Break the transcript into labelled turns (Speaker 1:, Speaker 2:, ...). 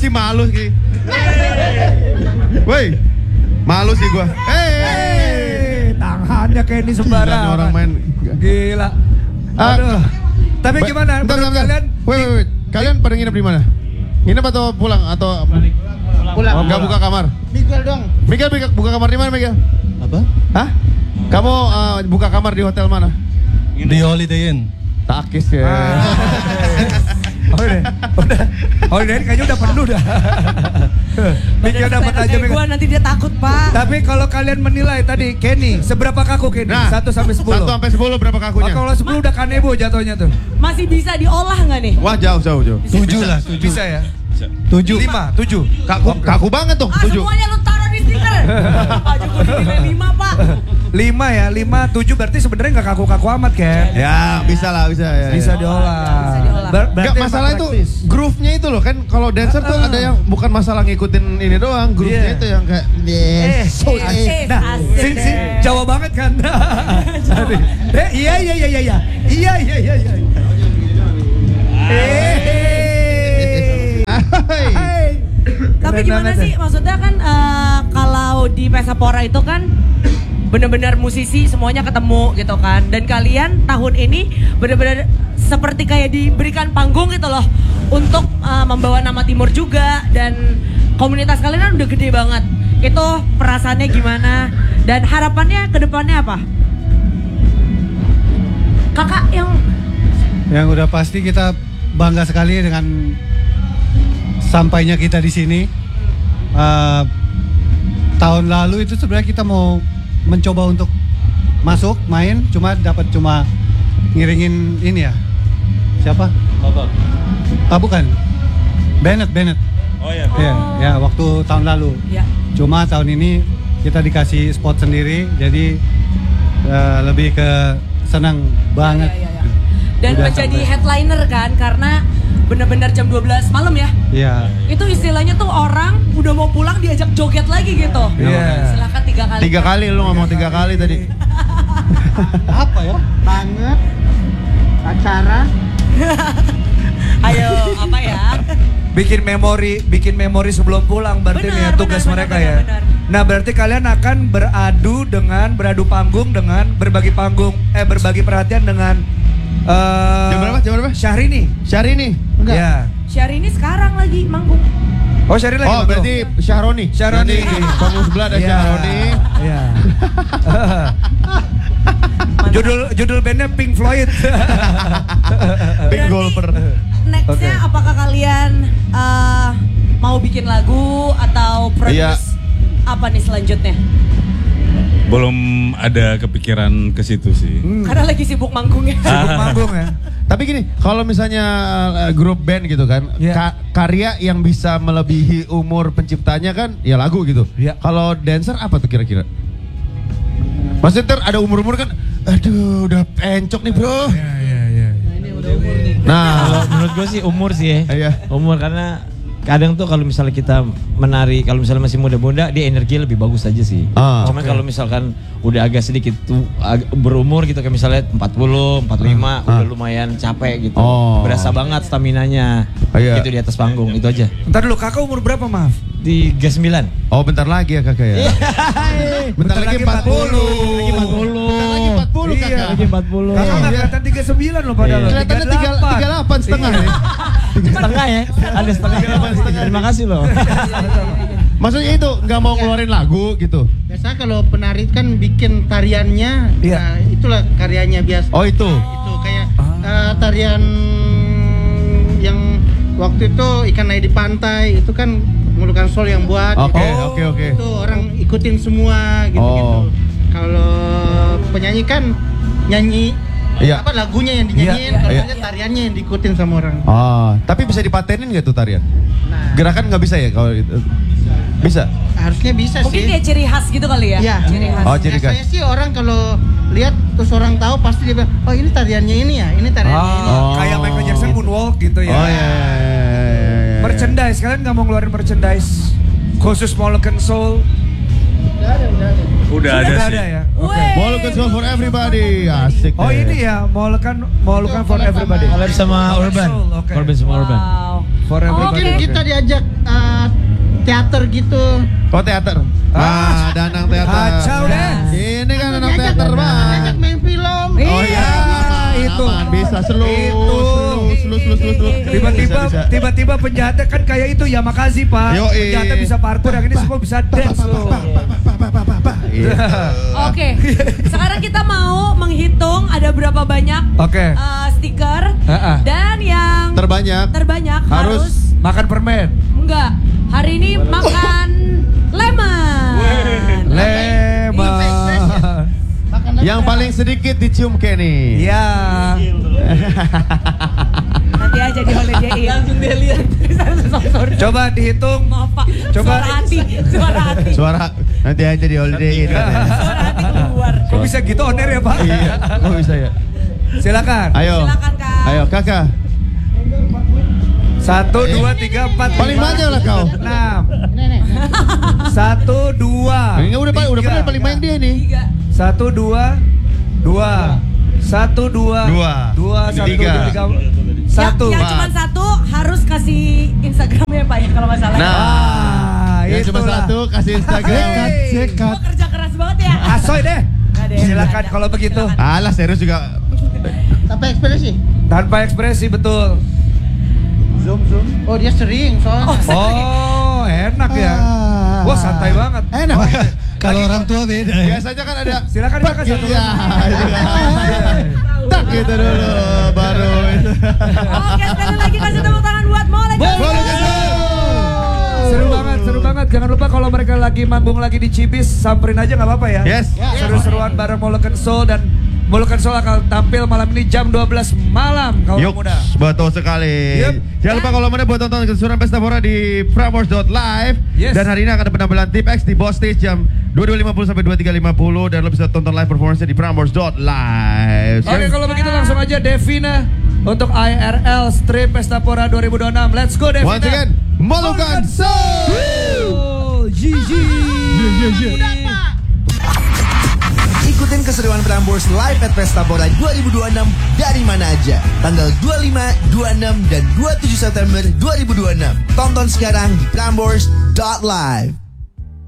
Speaker 1: malu sih. Woi, malu sih gua.
Speaker 2: Tangannya kayak ini sembarangan.
Speaker 1: Orang main.
Speaker 2: Gila. Aduh. Tapi gimana?
Speaker 1: Bentar. Wait. Kalian pada nginep di mana? Nginep atau pulang atau
Speaker 3: pulang?
Speaker 1: Enggak buka kamar.
Speaker 3: Miguel dong.
Speaker 1: Miguel buka kamar di mana, Miguel?
Speaker 3: Apa?
Speaker 1: Hah? Kamu buka kamar di hotel mana?
Speaker 3: Di Holiday Inn.
Speaker 1: Takis ya.
Speaker 2: Udah kayaknya udah penuh dah. Miguel dapat aja
Speaker 4: gua nanti dia takut, Pak.
Speaker 2: Tapi kalau kalian menilai tadi Kenny, seberapa kaku Kenny? 1 sampai 10.
Speaker 1: 1 sampai 10 berapa kakunya?
Speaker 2: Kalau 10 udah kanebo jatuhnya tuh.
Speaker 4: Masih bisa diolah nggak nih?
Speaker 1: Wah, jauh.
Speaker 3: 7 lah, 7.
Speaker 2: Bisa ya?
Speaker 3: 7.
Speaker 2: 7.
Speaker 1: Kaku banget tuh, 7.
Speaker 4: Semuanya lu taruh di stiker. Pak Joko dinilai 5, Pak.
Speaker 2: 5 ya, 5, 7 berarti sebenarnya nggak kaku-kaku amat kan?
Speaker 1: Ya, bisa lah, bisa ya.
Speaker 2: Bisa diolah.
Speaker 1: Enggak masalah itu groove-nya itu loh kan kalau dancer tuh ada yang bukan masalah ngikutin ini doang, groove-nya itu yang kayak
Speaker 2: Sin Jawa banget kan. Iya.
Speaker 4: Tapi gimana sih maksudnya kan kalau di Pesapora itu kan benar-benar musisi semuanya ketemu gitu kan, dan kalian tahun ini benar-benar seperti kayak diberikan panggung gitu loh untuk membawa nama Timur juga, dan komunitas kalian kan udah gede banget. Itu perasaannya gimana dan harapannya ke depannya apa? Kakak
Speaker 3: yang udah pasti kita bangga sekali dengan sampainya kita di sini. Tahun lalu itu sebenarnya kita mau mencoba untuk masuk main, dapat ngiringin ini ya. Siapa? Bukan. Bennett.
Speaker 5: Oh ya.
Speaker 3: Ya, waktu tahun lalu.
Speaker 4: Ya.
Speaker 3: Cuma tahun ini kita dikasih spot sendiri, jadi lebih ke senang banget.
Speaker 4: Ya. Dan
Speaker 3: udah
Speaker 4: menjadi
Speaker 3: sampai
Speaker 4: headliner kan, karena benar-benar jam 12 malam ya.
Speaker 3: Iya.
Speaker 4: Itu istilahnya tuh orang udah mau pulang diajak joget lagi gitu.
Speaker 2: Iya.
Speaker 4: Silakan 3 kali.
Speaker 1: 3 kali lu ngomong 3 kali tadi.
Speaker 3: Apa ya?
Speaker 6: Banget acara.
Speaker 4: Ayo, apa ya?
Speaker 2: Bikin memori sebelum pulang berarti nih ya tugas mereka ya.
Speaker 4: Benar.
Speaker 2: Nah, berarti kalian akan beradu panggung dengan berbagi perhatian dengan
Speaker 1: Jam berapa?
Speaker 2: Syahrini.
Speaker 1: Enggak.
Speaker 2: Ya.
Speaker 4: Syahrini sekarang lagi manggung.
Speaker 2: Oh, Syahrini lagi.
Speaker 1: Oh, berarti Syahroni.
Speaker 2: Syaroni.
Speaker 1: Di panggung sebelah ada
Speaker 2: Iya.
Speaker 1: Syahroni.
Speaker 2: Iya. Judul bandnya Pink Floyd.
Speaker 1: Big golfer.
Speaker 4: Nextnya apakah kalian mau bikin lagu atau
Speaker 1: Iya.
Speaker 4: produce apa nih selanjutnya?
Speaker 5: Belum ada kepikiran ke situ sih.
Speaker 4: Karena lagi sibuk manggungnya.
Speaker 2: Sibuk manggung ya.
Speaker 1: Tapi gini, kalau misalnya grup band gitu kan,
Speaker 2: Iya.
Speaker 1: karya yang bisa melebihi umur penciptanya kan ya lagu gitu.
Speaker 2: Iya.
Speaker 1: Kalau dancer apa tuh kira-kira? Maksudnya ntar ada umur-umur kan, aduh udah pencok nih bro.
Speaker 2: Iya.
Speaker 1: Nah,
Speaker 7: Kalau menurut gue sih umur sih ya.
Speaker 1: Iya.
Speaker 7: Umur karena kadang tuh kalau misalnya kita menari, kalau misalnya masih muda-muda dia energi lebih bagus aja sih. Cuma kalau misalkan udah agak sedikit tuh berumur gitu kayak misalnya 40, 45 udah lumayan capek gitu. Berasa banget staminanya.
Speaker 1: Iya.
Speaker 7: Gitu di atas panggung, itu aja.
Speaker 2: Ntar dulu, kakak umur berapa, maaf?
Speaker 7: 39.
Speaker 1: oh bentar lagi ya kakak ya. Bentar lagi 40.
Speaker 7: Lagi 40.
Speaker 1: Bentar lagi 40
Speaker 2: Iya.
Speaker 1: kakak.
Speaker 7: Lagi 40.
Speaker 2: Kakak nggak kelihatan 39 loh padahal.
Speaker 1: Kelihatannya 38 setengah nih.
Speaker 7: Setengah ya? Ada setengah. Terima kasih loh.
Speaker 1: Maksudnya itu nggak mau ngeluarin lagu gitu.
Speaker 6: Biasa kalau penari kan bikin tariannya,
Speaker 2: Iya.
Speaker 6: nah, itulah karyanya biasa.
Speaker 1: Oh itu.
Speaker 6: Itu kayak tarian yang waktu itu ikan naik di pantai itu kan Mulukan Sol yang buat.
Speaker 1: Oke.
Speaker 6: Itu orang ikutin semua gitu. Kalau penyanyi kan nyanyi
Speaker 1: Iya.
Speaker 6: apa lagunya yang dinyanyiin,
Speaker 2: Iya.
Speaker 6: kalau
Speaker 1: Iya.
Speaker 6: dia tariannya yang diikutin sama orang.
Speaker 1: Tapi bisa dipatenin nggak tuh tarian?
Speaker 6: Nah,
Speaker 1: Gerakan nggak bisa ya kalau itu? Bisa?
Speaker 6: harusnya bisa
Speaker 4: Mungkin
Speaker 6: sih.
Speaker 4: kayak ciri khas gitu kali ya?
Speaker 6: Iya.
Speaker 4: Ciri khas.
Speaker 1: Oh, ciri khas.
Speaker 6: Biasanya sih orang kalau lihat terus orang tahu pasti dia bilang, oh ini tariannya ini ya, ini tariannya ini.
Speaker 2: Kayak Michael Jackson moonwalk gitu ya.
Speaker 1: Oh iya.
Speaker 2: Merchandise, kalian nggak mau ngeluarin merchandise khusus Moluccan Soul?
Speaker 5: Udah ada sih.
Speaker 2: ya.
Speaker 4: Weh.
Speaker 1: Moluccan Soul for everybody, asik.
Speaker 2: Oh
Speaker 1: deh.
Speaker 2: ini ya, Moluccan for everybody.
Speaker 7: Collab sama Urban.
Speaker 2: Oke.
Speaker 7: Collab sama Urban.
Speaker 4: Wow.
Speaker 2: For everybody.
Speaker 6: Mungkin kita diajak teater gitu.
Speaker 1: Oh teater. Danang teater.
Speaker 2: Kacau deh.
Speaker 1: Ini kan anak teater bang.
Speaker 6: Diajak main film.
Speaker 1: Oh iya.
Speaker 2: itu.
Speaker 1: Bisa slow.
Speaker 2: Tiba-tiba penjahatnya kan kayak itu Yamakasi Pak.
Speaker 1: Yoi.
Speaker 2: Penjahatnya bisa parkour, yang ini semua bisa dance loh.
Speaker 4: Oke, sekarang kita mau menghitung ada berapa banyak
Speaker 2: Oke.
Speaker 4: stiker
Speaker 2: Ha-ha.
Speaker 4: dan yang
Speaker 1: Terbanyak
Speaker 4: harus
Speaker 2: Makan permen.
Speaker 4: enggak. Hari ini makan lemon.
Speaker 1: Yang paling sedikit dicium Kenny.
Speaker 2: Iya.
Speaker 4: Nanti aja di Holiday Inn. Langsung dia lihat.
Speaker 2: Coba dihitung.
Speaker 4: Maaf Pak.
Speaker 2: Coba.
Speaker 4: Suara hati.
Speaker 1: Suara nanti aja di Holiday Inn.
Speaker 4: Suara hati keluar.
Speaker 2: Kok bisa gitu on air ya Pak?
Speaker 1: Iya, kok bisa ya?
Speaker 2: Silakan.
Speaker 1: Ayo.
Speaker 4: Silakan Kak.
Speaker 1: Ayo Kakak.
Speaker 2: 1, 2, 3, 4,
Speaker 1: Paling banyak lah kau.
Speaker 2: 6. 1, 2.
Speaker 1: Ini udah benar paling banyak dia nih.
Speaker 2: 1, 2, 2. 1, 2, 2, 1, 3, 1.
Speaker 4: Yang cuma satu harus kasih Instagramnya Pak ya kalau nggak salah.
Speaker 1: Yang cuma
Speaker 2: itulah.
Speaker 1: satu kasih Instagram.
Speaker 4: Gua kerja keras banget ya.
Speaker 2: Asoy deh.
Speaker 4: Nggak deh,
Speaker 2: Silakan
Speaker 4: nggak ada.
Speaker 2: kalau begitu.
Speaker 1: Alah serius juga.
Speaker 6: Tanpa ekspresi.
Speaker 2: Tanpa ekspresi betul.
Speaker 6: Zoom. Oh dia sering soalnya.
Speaker 2: Oh, enak ya. Wah, santai banget.
Speaker 1: Enak.
Speaker 3: Kalau orang tua beda ya.
Speaker 1: Biasanya kan ada.
Speaker 2: Silakan Pak satu.
Speaker 1: Ya, tak gitu dulu baru.
Speaker 4: Oke, sekali lagi kasih tepuk tangan buat Mole.
Speaker 2: Seru banget. Jangan lupa kalau mereka lagi manggung lagi di Cibis, samperin aja nggak apa-apa ya.
Speaker 1: Yes.
Speaker 2: Seru-seruan bareng Moloken Soul, dan Moloken Soul akan tampil malam ini jam 12 malam kaum
Speaker 1: Yuk,
Speaker 2: muda.
Speaker 1: betul sekali.
Speaker 2: Yep.
Speaker 1: Jangan lupa kalau mana buat tonton keseruan Pesta Pora di Prambors.live.
Speaker 2: Yes.
Speaker 1: Dan hari ini akan ada penampilan Tip X di Boss Stage jam 22.50 sampai 23.50 dan lo bisa tonton live performance di Prambors.live.
Speaker 2: Oke, kalau begitu langsung aja Devina untuk IRL Strip Pesta Pora 2026. Let's go Devina.
Speaker 1: Once again, Moloken Soul.
Speaker 2: Gigi.
Speaker 8: Ikutin keseruan Prambors live at Pesta Pora 2026 dari mana aja. Tanggal 25, 26, dan 27 September 2026. Tonton sekarang di Prambors.live.